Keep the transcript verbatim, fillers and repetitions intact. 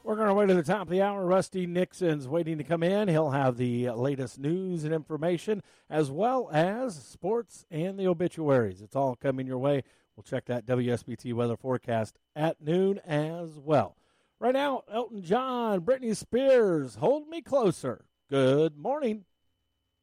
Working our way to the top of the hour. Rusty Nixon's waiting to come in. He'll have the latest news and information, as well as sports and the obituaries. It's all coming your way. We'll check that W S B T weather forecast at noon as well. Right now, Elton John, Britney Spears, Hold Me Closer. Good morning.